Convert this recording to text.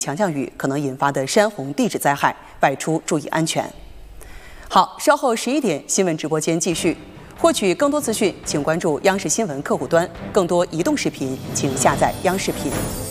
强降雨可能引发的山洪地质灾害，外出注意安全。好，稍后11点新闻直播间继续。获取更多资讯，请关注央视新闻客户端。更多移动视频，请下载央视频。